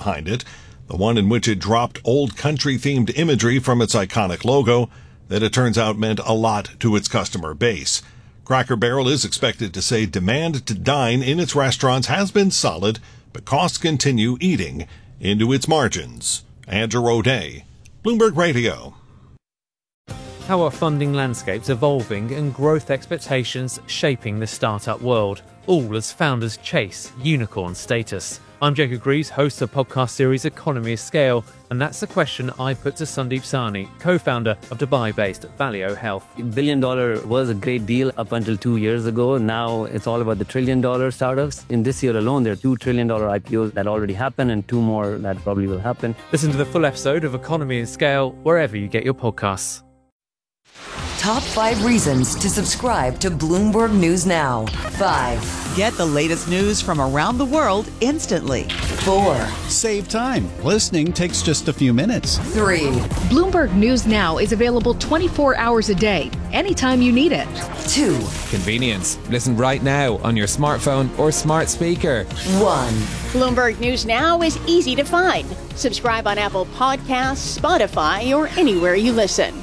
behind it, the one in which it dropped old country-themed imagery from its iconic logo that it turns out meant a lot to its customer base. Cracker Barrel is expected to say demand to dine in its restaurants has been solid, but costs continue eating into its margins. Andrew O'Day, Bloomberg Radio. How are funding landscapes evolving and growth expectations shaping the startup world, all as founders chase unicorn status? I'm Jacob Greaves, host of the podcast series Economy of Scale, and that's the question I put to Sandeep Sahni, co-founder of Dubai-based Valeo Health. $1 billion was a great deal up until 2 years ago. Now it's all about the $1 trillion startups. In this year alone, there are $2 trillion IPOs that already happened and 2 more that probably will happen. Listen to the full episode of Economy of Scale wherever you get your podcasts. Top 5 reasons to subscribe to Bloomberg News Now. 5. Get the latest news from around the world instantly. 4. Save time. Listening takes just a few minutes. 3. Bloomberg News Now is available 24 hours a day, anytime you need it. 2. Convenience. Listen right now on your smartphone or smart speaker. 1. Bloomberg News Now is easy to find. Subscribe on Apple Podcasts, Spotify, or anywhere you listen.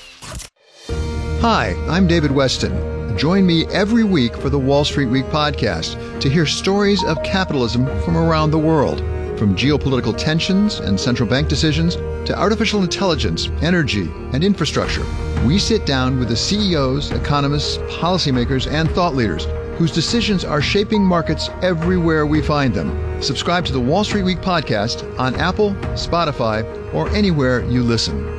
Hi, I'm David Weston. Join me every week for the Wall Street Week podcast to hear stories of capitalism from around the world. From geopolitical tensions and central bank decisions to artificial intelligence, energy, and infrastructure, we sit down with the CEOs, economists, policymakers, and thought leaders whose decisions are shaping markets everywhere we find them. Subscribe to the Wall Street Week podcast on Apple, Spotify, or anywhere you listen.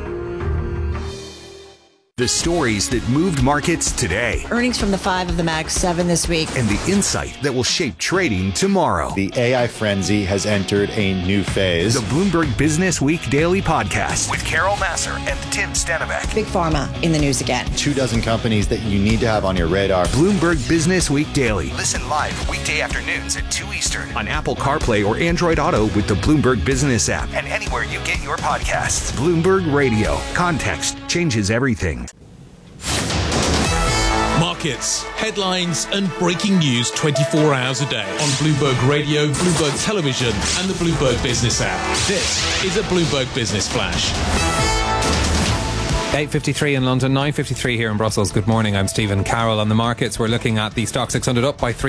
The stories that moved markets today. Earnings from the 5 of the Mag 7 this week. And the insight that will shape trading tomorrow. The AI frenzy has entered a new phase. The Bloomberg Business Week Daily Podcast with Carol Massar and Tim Stanivek. Big Pharma in the news again. 24 companies that you need to have on your radar. Bloomberg Business Week Daily. Listen live weekday afternoons at 2 Eastern on Apple CarPlay or Android Auto with the Bloomberg Business app and anywhere you get your podcasts. Bloomberg Radio. Context changes everything. Markets, headlines and breaking news 24 hours a day on Bloomberg Radio, Bloomberg Television and the Bloomberg Business app. This is a Bloomberg Business Flash. 8:53 in London, 9:53 here in Brussels. Good morning, I'm Stephen Carroll. On the markets, we're looking at the Stock 600 up by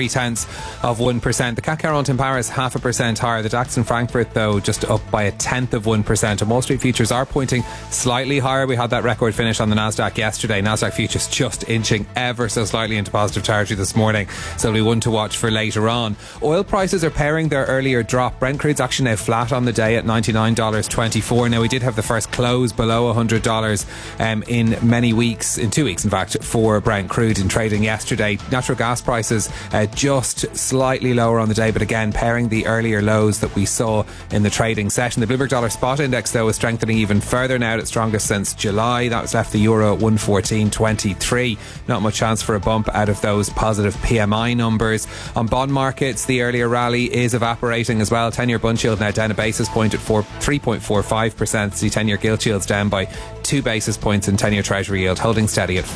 0.3%. The CAC 40 in Paris 0.5% higher. The DAX in Frankfurt, though, just up by 0.1%. And Wall Street futures are pointing slightly higher. We had that record finish on the Nasdaq yesterday. Nasdaq futures just inching ever so slightly into positive territory this morning. So it'll be one to watch for later on. Oil prices are pairing their earlier drop. Brent crude's actually now flat on the day at $99.24. Now, we did have the first close below $100 in many weeks, in 2 weeks in fact, for Brent crude in trading yesterday. Natural gas prices just slightly lower on the day, but again pairing the earlier lows that we saw in the trading session. The Bloomberg Dollar Spot Index, though, is strengthening even further now, at its strongest since July. That's left the euro at 114.23. Not much chance for a bump out of those positive PMI numbers. On bond markets, the earlier rally is evaporating as well. 10-year bund yield now down a basis point at 3.45%. The 10-year gilt yield's down by 2 basis points, and 10-year Treasury yield holding steady at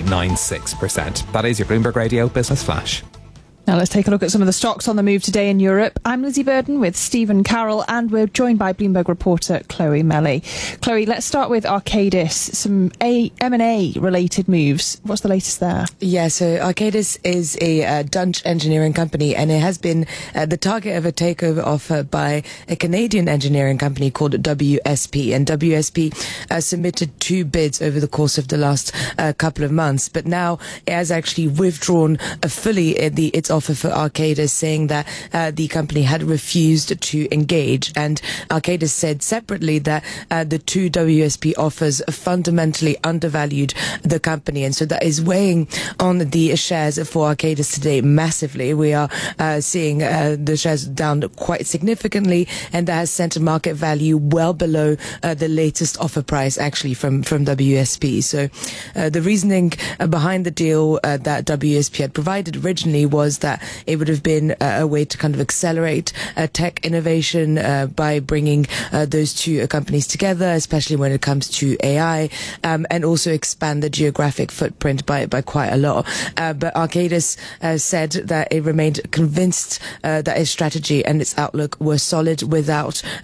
4.96%. That is your Bloomberg Radio Business Flash. Now let's take a look at some of the stocks on the move today in Europe. I'm Lizzie Burden with Stephen Carroll, and we're joined by Bloomberg reporter Chloe Melly. Chloe, let's start with Arcadis. Some M&A related moves. What's the latest there? Yeah, so Arcadis is a Dutch engineering company, and it has been the target of a takeover offer by a Canadian engineering company called WSP. And WSP submitted 2 bids over the course of the last couple of months, but now it has actually withdrawn fully its offer for Arcadis, saying that the company had refused to engage. And Arcadis said separately that the 2 WSP offers fundamentally undervalued the company, and so that is weighing on the shares for Arcadis today massively. We are seeing the shares down quite significantly, and that has sent a market value well below the latest offer price actually from WSP. So the reasoning behind the deal that WSP had provided originally was that it would have been a way to kind of accelerate tech innovation by bringing those 2 companies together, especially when it comes to AI, and also expand the geographic footprint by quite a lot. But Arcadis said that it remained convinced that its strategy and its outlook were solid without